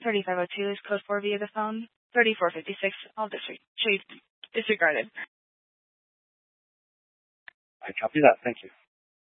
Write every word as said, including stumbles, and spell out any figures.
thirty-five oh two is code four via the phone. thirty-four fifty-six, all disregarded. I copy that. Thank you.